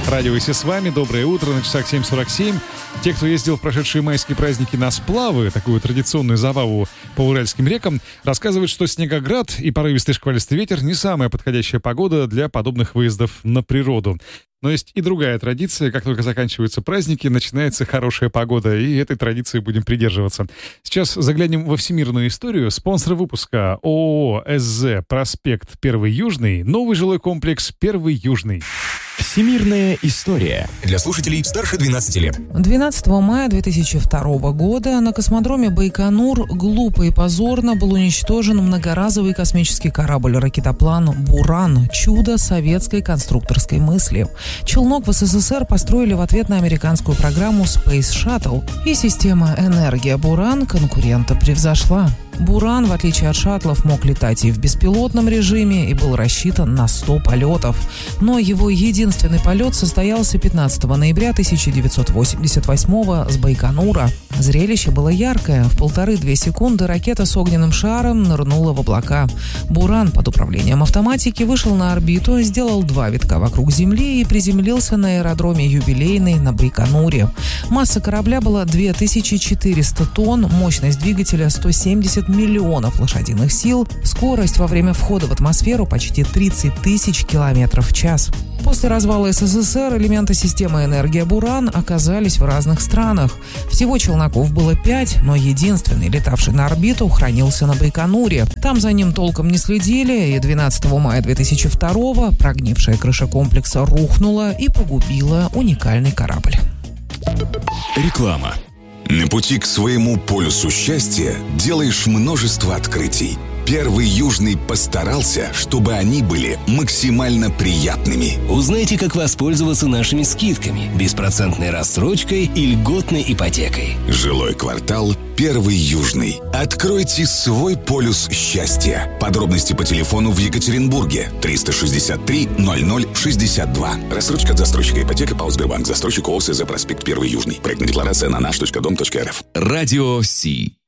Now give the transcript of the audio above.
Радио «Иси» с вами. Доброе утро. На часах 7:47. Те, кто ездил в прошедшие майские праздники на сплавы, такую традиционную забаву по уральским рекам, рассказывают, что снегоград и порывистый шквалистый ветер не самая подходящая погода для подобных выездов на природу. Но есть и другая традиция. Как только заканчиваются праздники, начинается хорошая погода, и этой традиции будем придерживаться. Сейчас заглянем во всемирную историю. Спонсор выпуска ООО «СЗ», проспект 1 Южный, новый жилой комплекс 1 Южный. Всемирная история. Для слушателей старше 12 лет. 12 мая 2002 года на космодроме Байконур глупо и позорно был уничтожен многоразовый космический корабль-ракетоплан «Буран» – чудо советской конструкторской мысли. Челнок в СССР построили в ответ на американскую программу Space Shuttle, и система «Энергия Буран» конкурента превзошла. «Буран», в отличие от шаттлов, мог летать и в беспилотном режиме и был рассчитан на 100 полетов. Но его единственный полет состоялся 15 ноября 1988 с Байконура. Зрелище было яркое. В 1,5-2 секунды ракета с огненным шаром нырнула в облака. «Буран» под управлением автоматики вышел на орбиту, сделал 2 витка вокруг Земли и приземлился на аэродроме «Юбилейный» на Байконуре. Масса корабля была 2400 тонн, мощность двигателя 170 миллионов лошадиных сил, скорость во время входа в атмосферу почти 30 тысяч километров в час. После развала СССР элементы системы «Энергия Буран» оказались в разных странах. Всего челноков было 5, но единственный, летавший на орбиту, хранился на Байконуре. Там за ним толком не следили, и 12 мая 2002 прогнившая крыша комплекса рухнула и погубила уникальный корабль. Реклама. На пути к своему полюсу счастья делаешь множество открытий. 1 Южный постарался, чтобы они были максимально приятными. Узнайте, как воспользоваться нашими скидками, беспроцентной рассрочкой и льготной ипотекой. Жилой квартал 1 Южный. Откройте свой полюс счастья. Подробности по телефону в Екатеринбурге 363 0062. Рассрочка от застройщика ипотека ПАО Сбербанк. Застройщик ООО «СЗ», проспект 1 Южный. Проектная декларация на nаш.дом.рф. Радио Си.